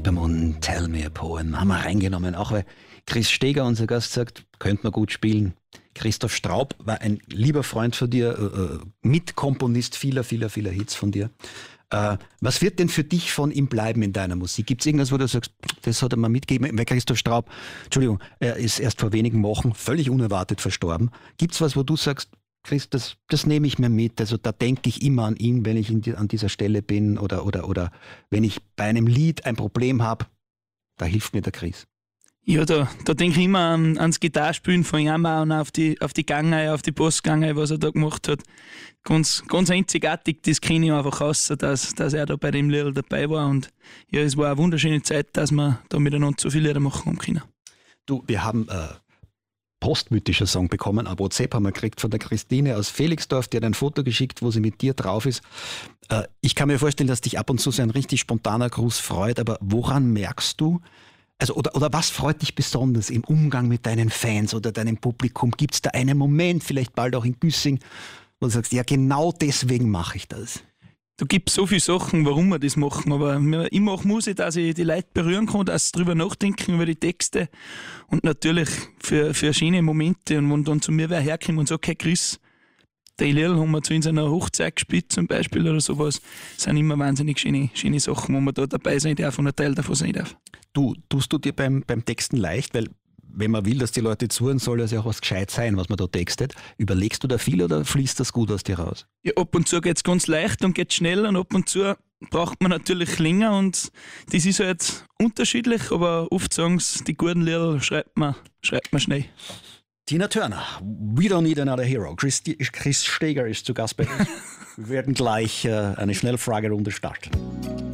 beim Und Tell Me a Poem haben wir reingenommen, auch weil Chris Steger, unser Gast, sagt, könnte man gut spielen. Christoph Straub war ein lieber Freund von dir, Mitkomponist vieler Hits von dir. Was wird denn für dich von ihm bleiben in deiner Musik? Gibt es irgendwas, wo du sagst, das hat er mal mitgegeben? Weil Christoph Straub, Entschuldigung, er ist erst vor wenigen Wochen völlig unerwartet verstorben. Gibt es was, wo du sagst, Chris, das nehme ich mir mit, also da denke ich immer an ihn, wenn ich an dieser Stelle bin oder wenn ich bei einem Lied ein Problem habe, da hilft mir der Chris. Ja, da denke ich immer ans Gitarrespielen von ihm und auf die Gange, auf die Postgange, was er da gemacht hat. Ganz einzigartig, das kenne ich einfach aus, dass er da bei dem Lied dabei war. Und ja, es war eine wunderschöne Zeit, dass wir da miteinander so viele Lieder machen haben können. Du, wir haben postmythischer Song bekommen, ein WhatsApp haben wir gekriegt von der Christine aus Felixdorf, die hat ein Foto geschickt, wo sie mit dir drauf ist. Ich kann mir vorstellen, dass dich ab und zu so ein richtig spontaner Gruß freut, aber woran merkst du, also oder was freut dich besonders im Umgang mit deinen Fans oder deinem Publikum? Gibt es da einen Moment, vielleicht bald auch in Güssing, wo du sagst, ja genau deswegen mache ich das? Da gibt es so viele Sachen, warum wir das machen, aber ich mache Musik, dass ich die Leute berühren kann, dass sie drüber nachdenken über die Texte und natürlich für schöne Momente. Und wenn dann zu mir wer herkommt und sagt, hey Chris, die Lieder haben wir zu in seiner Hochzeit gespielt zum Beispiel oder sowas, das sind immer wahnsinnig schöne Sachen, wo man da dabei sein darf und ein Teil davon sein darf. Tust du dir beim Texten leicht, weil wenn man will, dass die Leute zuhören, soll das ja auch was gescheit sein, was man da textet. Überlegst du da viel oder fließt das gut aus dir raus? Ja, ab und zu geht es ganz leicht und geht schnell und ab und zu braucht man natürlich länger und das ist halt unterschiedlich, aber oft sagen sie, die guten Lieder schreibt man schnell. Tina Turner, We Don't Need Another Hero. Chris Steger ist zu Gast bei uns. Wir werden gleich eine Schnellfragerunde starten.